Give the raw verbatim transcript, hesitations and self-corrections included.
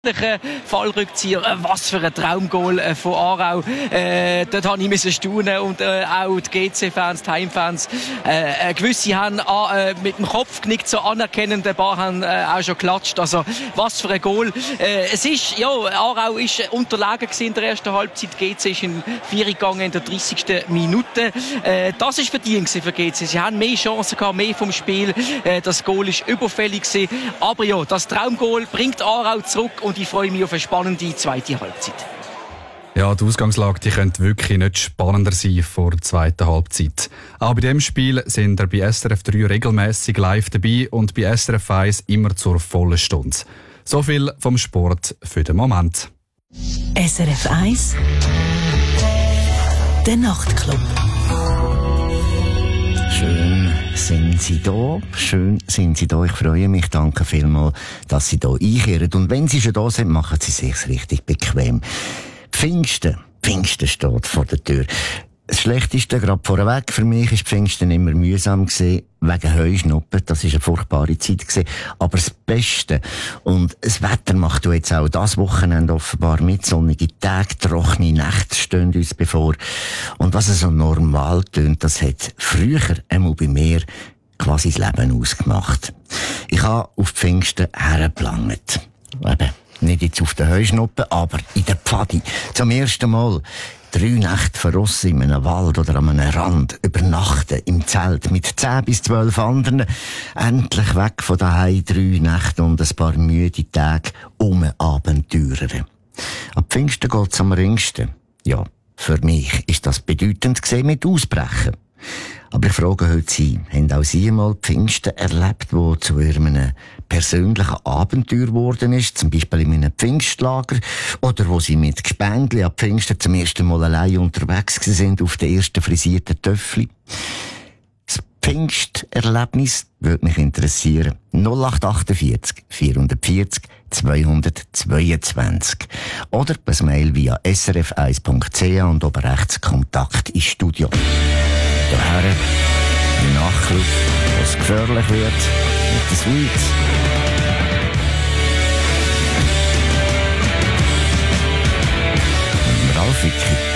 Fallrückzieher, was für ein Traumgoal von Aarau. Äh, dort habe ich müssen staunen und äh, auch die G C-Fans, die Heimfans. Äh, gewisse haben äh, mit dem Kopf genickt, so anerkennend, ein paar haben äh, auch schon geklatscht. Also was für ein Goal. Äh, es ist, ja, Aarau ist unterlegen gewesen in der ersten Halbzeit. G C ist in vier gegangen in der dreißigsten Minute. Äh, das ist verdient für G C. Sie haben mehr Chancen gehabt, mehr vom Spiel. Äh, das Goal ist überfällig gewesen. Aber ja, das Traumgoal bringt Aarau zurück. Und ich freue mich auf eine spannende zweite Halbzeit. Ja, die Ausgangslage die könnte wirklich nicht spannender sein vor der zweiten Halbzeit. Auch bei diesem Spiel sind wir bei S R F drei regelmäßig live dabei und bei S R F eins immer zur vollen Stunde. So viel vom Sport für den Moment. S R F eins Der Nachtclub. Schön sind Sie da, schön sind Sie da. Ich freue mich, danke vielmals, dass Sie da einkehren. Und wenn Sie schon da sind, machen Sie sich richtig bequem. Pfingsten, Pfingsten steht vor der Tür. Das Schlechteste, gerade vorweg, für mich ist Pfingsten immer mühsam gewesen, wegen Heuschnuppen. Das war eine furchtbare Zeit gewesen. Aber das Beste, und das Wetter macht ja jetzt auch das Wochenende offenbar mit, sonnige Tage, trockene Nächte stehen uns bevor. Und was so normal tönt, das hat früher einmal bei mir quasi das Leben ausgemacht. Ich habe auf Pfingsten hergeplangt. Eben, nicht jetzt auf den Heuschnuppen, aber in der Pfadi. Zum ersten Mal. Drei Nächte verrossen in einem Wald oder an einem Rand, übernachten im Zelt mit zehn bis zwölf anderen, endlich weg von daheim, drei Nächte und ein paar müde Tage um Abenteurer. Ab Pfingsten geht's am ringsten. Ja, für mich ist das bedeutend gesehen mit Ausbrechen. Aber ich frage heute Sie, haben auch Sie einmal Pfingsten erlebt, wo zu Ihrem persönlichen Abenteuer geworden ist, zum Beispiel in einem Pfingstlager, oder wo Sie mit Gespendli ab Pfingsten zum ersten Mal allein unterwegs sind auf den ersten frisierten Töffli? Das Pfingsterlebnis würde mich interessieren. null acht achtundvierzig vierhundertvierzig zweihundertzweiundzwanzig. Oder per Mail via s r f eins punkt c h und oben rechts Kontakt ins Studio. Daher im Nachtclub, wo es gefährlich wird, mit den Sweets. Und Ralf Wicky.